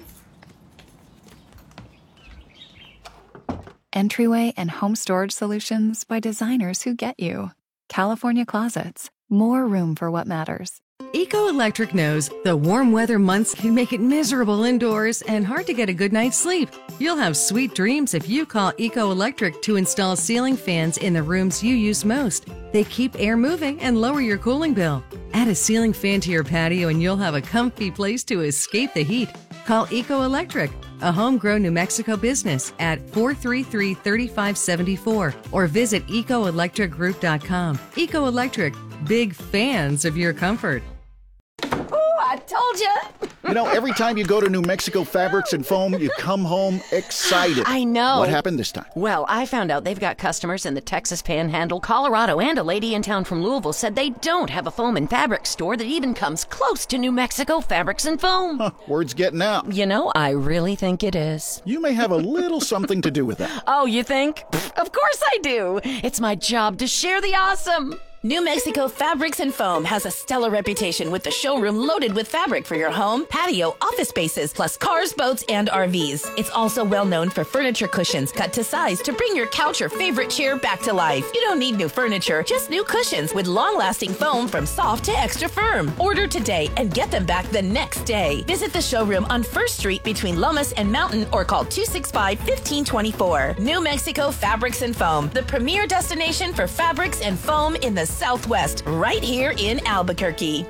Entryway and home storage solutions by designers who get you. California Closets. More room for what matters. Eco Electric knows the warm weather months can make it miserable indoors and hard to get a good night's sleep. You'll have sweet dreams if you call Eco Electric to install ceiling fans in the rooms you use most. They keep air moving and lower your cooling bill. Add a ceiling fan to your patio and you'll have a comfy place to escape the heat. Call Eco Electric, a homegrown New Mexico business, at 433-3574 or visit ecoelectricgroup.com. Eco Electric, big fans of your comfort. I told you. You know, every time you go to New Mexico Fabrics and Foam, you come home excited. I know. What happened this time? Well, I found out they've got customers in the Texas Panhandle, Colorado, and a lady in town from Louisville said they don't have a foam and fabric store that even comes close to New Mexico Fabrics and Foam. Huh, word's getting out. You know, I really think it is. You may have a little something to do with that. Oh, you think? Of course I do. It's my job to share the awesome. New Mexico Fabrics and Foam has a stellar reputation with the showroom loaded with fabric for your home, patio, office spaces, plus cars, boats, and RVs. It's also well known for furniture cushions cut to size to bring your couch or favorite chair back to life. You don't need new furniture, just new cushions with long-lasting foam from soft to extra firm. Order today and get them back the next day. Visit the showroom on 1st Street between Lomas and Mountain or call 265-1524. New Mexico Fabrics and Foam, the premier destination for fabrics and foam in the Southwest, right here in Albuquerque.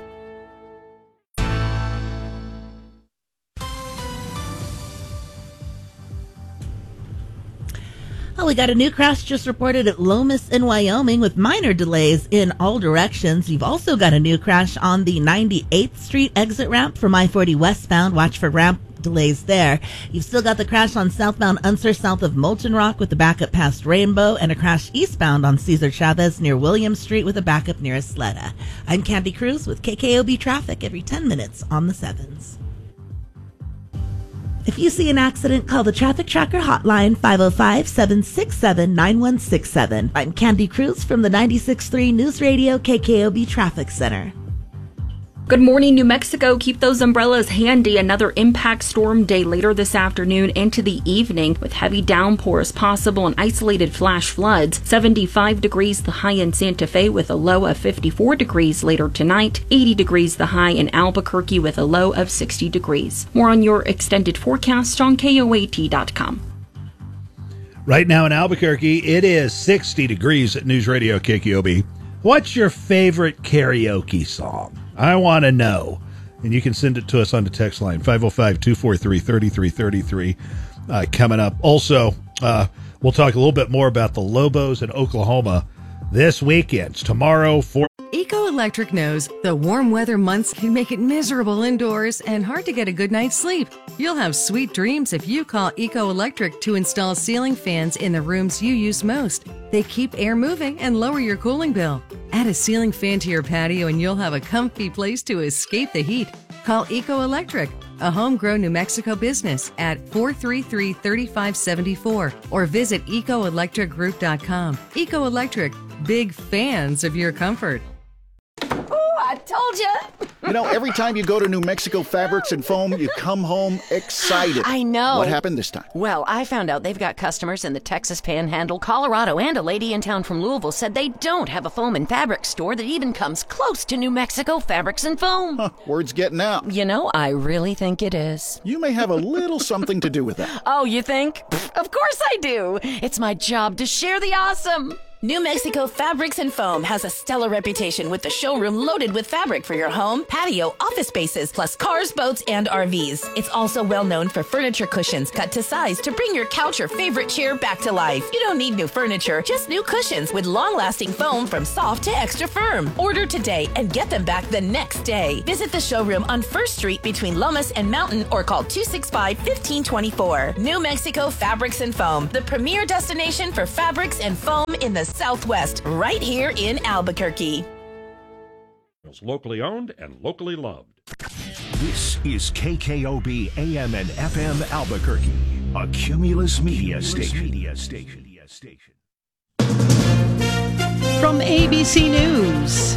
Oh, we got a new crash just reported at Lomas in Wyoming with minor delays in all directions. You've also got a new crash on the 98th Street exit ramp from I-40 westbound. Watch for ramp delays there. You've still got the crash on southbound Unser south of Molten Rock with the backup past Rainbow, and a crash eastbound on Cesar Chavez near Williams Street with a backup near Isleta. I'm Candy Cruz with KKOB Traffic every 10 minutes on the 7s. If you see an accident, call the Traffic Tracker hotline, 505-767-9167. I'm Candy Cruz from the 96.3 News Radio KKOB Traffic Center. Good morning, New Mexico. Keep those umbrellas handy. Another impact storm day later this afternoon into the evening with heavy downpours possible and isolated flash floods. 75 degrees the high in Santa Fe with a low of 54 degrees later tonight. 80 degrees the high in Albuquerque with a low of 60 degrees. More on your extended forecast on KOAT.com. Right now in Albuquerque, it is 60 degrees at News Radio KKOB. What's your favorite karaoke song? I want to know. And you can send it to us on the text line, 505-243-3333. Coming up. Also, we'll talk a little bit more about the Lobos in Oklahoma this weekend. Tomorrow, Eco Electric knows the warm weather months can make it miserable indoors and hard to get a good night's sleep. You'll have sweet dreams if you call Eco Electric to install ceiling fans in the rooms you use most. They keep air moving and lower your cooling bill. Add a ceiling fan to your patio and you'll have a comfy place to escape the heat. Call Eco Electric, a homegrown New Mexico business, at 433-3574 or visit ecoelectricgroup.com. Eco Electric, big fans of your comfort. I told you. You know, every time you go to New Mexico Fabrics and Foam, you come home excited. I know. What happened this time? Well, I found out they've got customers in the Texas Panhandle, Colorado, and a lady in town from Louisville said they don't have a foam and fabric store that even comes close to New Mexico Fabrics and Foam. Huh, word's getting out. You know, I really think it is. You may have a little something to do with that. Oh, you think? Of course I do. It's my job to share the awesome. New Mexico Fabrics and Foam has a stellar reputation with the showroom loaded with fabric for your home, patio, office spaces, plus cars, boats, and RVs. It's also well known for furniture cushions cut to size to bring your couch or favorite chair back to life. You don't need new furniture, just new cushions with long-lasting foam from soft to extra firm. Order today and get them back the next day. Visit the showroom on 1st Street between Lomas and Mountain or call 265-1524. New Mexico Fabrics and Foam, the premier destination for fabrics and foam in the Southwest, right here in Albuquerque. Locally owned and locally loved. This is KKOB AM and FM Albuquerque, a Cumulus Media Station. From ABC News,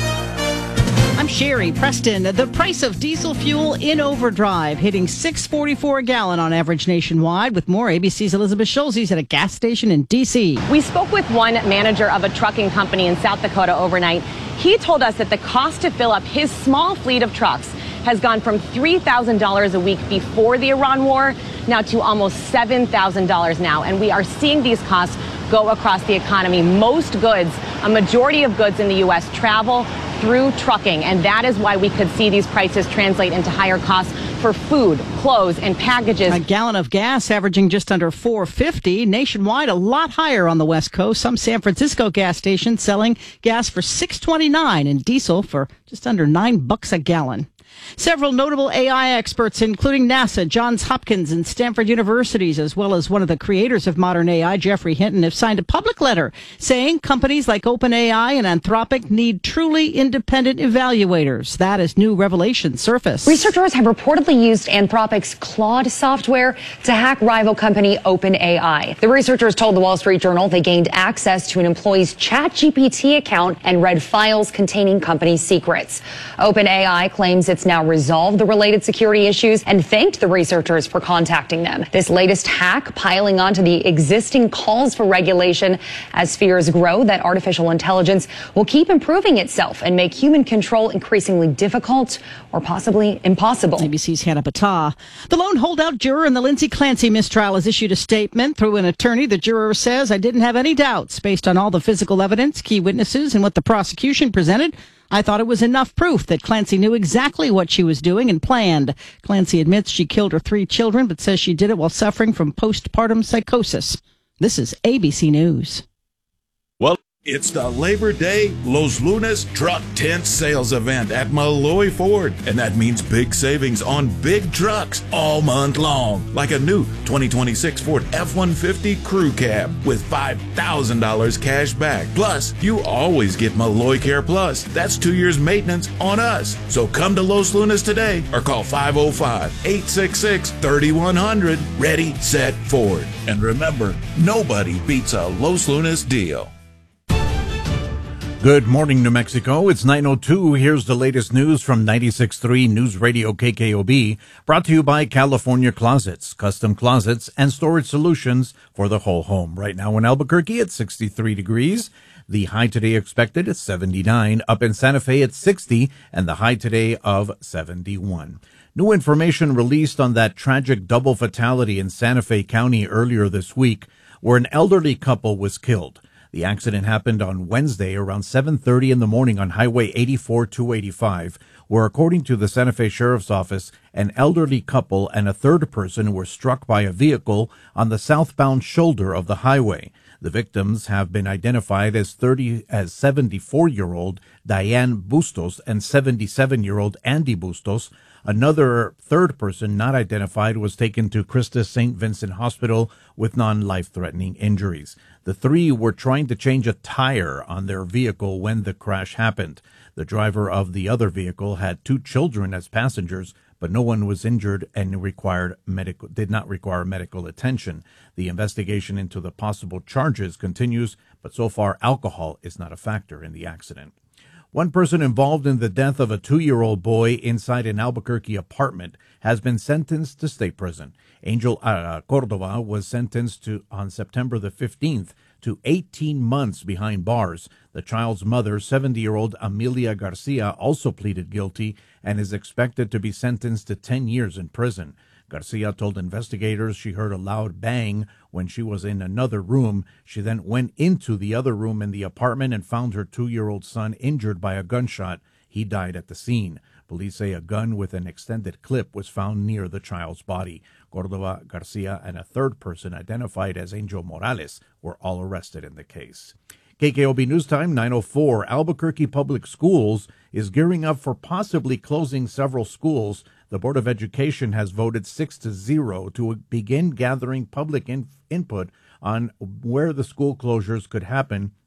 I'm Sherry Preston. The price of diesel fuel in overdrive, hitting $6.44 a gallon on average nationwide. With more, ABC's Elizabeth Schulze at a gas station in D.C. We spoke with one manager of a trucking company in South Dakota overnight. He told us that the cost to fill up his small fleet of trucks has gone from $3,000 a week before the Iran war now to almost $7,000 now. And we are seeing these costs go across the economy. Most goods, a majority of goods in the U.S. travel through trucking, and that is why we could see these prices translate into higher costs for food, clothes, and packages. A gallon of gas averaging just under $4.50 nationwide, a lot higher on the West Coast. Some San Francisco gas stations selling gas for $6.29 and diesel for just under $9 a gallon. Several notable AI experts, including NASA, Johns Hopkins, and Stanford universities, as well as one of the creators of modern AI, Geoffrey Hinton, have signed a public letter saying companies like OpenAI and Anthropic need truly independent evaluators. That is new revelations surface. Researchers have reportedly used Anthropic's Claude software to hack rival company OpenAI. The researchers told the Wall Street Journal they gained access to an employee's ChatGPT account and read files containing company secrets. OpenAI claims it's now resolved the related security issues and thanked the researchers for contacting them. This latest hack piling onto the existing calls for regulation as fears grow that artificial intelligence will keep improving itself and make human control increasingly difficult or possibly impossible. ABC's Hannah Patah. The lone holdout juror in the Lindsay Clancy mistrial has issued a statement through an attorney. The juror says, "I didn't have any doubts based on all the physical evidence, key witnesses, and what the prosecution presented. I thought it was enough proof that Clancy knew exactly what she was doing and planned." Clancy admits she killed her 3 children, but says she did it while suffering from postpartum psychosis. This is ABC News. Well, it's the Labor Day Los Lunas Truck Tent Sales Event at Malloy Ford. And that means big savings on big trucks all month long. Like a new 2026 Ford F-150 Crew Cab with $5,000 cash back. Plus, you always get Malloy Care Plus. That's 2 years maintenance on us. So come to Los Lunas today or call 505-866-3100. Ready, set, Ford. And remember, nobody beats a Los Lunas deal. Good morning, New Mexico. It's 9:02. Here's the latest news from 96.3 News Radio KKOB, brought to you by California Closets, custom closets and storage solutions for the whole home. Right now in Albuquerque, it's 63 degrees. The high today expected is 79. Up in Santa Fe, it's 60, and the high today of 71. New information released on that tragic double fatality in Santa Fe County earlier this week, where an elderly couple was killed. The accident happened on Wednesday around 7:30 in the morning on Highway 84-285, where, according to the Santa Fe Sheriff's Office, an elderly couple and a third person were struck by a vehicle on the southbound shoulder of the highway. The victims have been identified as 74-year-old Diane Bustos and 77-year-old Andy Bustos. Another third person not identified was taken to Christus St. Vincent Hospital with non-life-threatening injuries. The three were trying to change a tire on their vehicle when the crash happened. The driver of the other vehicle had 2 children as passengers, but no one was injured and did not require medical attention. The investigation into the possible charges continues, but so far alcohol is not a factor in the accident. One person involved in the death of a 2-year-old boy inside an Albuquerque apartment has been sentenced to state prison. Angel Cordova was sentenced on September the 15th to 18 months behind bars. The child's mother, 70-year-old Amelia Garcia, also pleaded guilty and is expected to be sentenced to 10 years in prison. Garcia told investigators she heard a loud bang when she was in another room. She then went into the other room in the apartment and found her 2-year-old son injured by a gunshot. He died at the scene. Police say a gun with an extended clip was found near the child's body. Cordova, Garcia, and a third person identified as Angel Morales were all arrested in the case. KKOB News Time, 9:04. Albuquerque Public Schools is gearing up for possibly closing several schools. The Board of Education has voted 6-0 to begin gathering public input on where the school closures could happen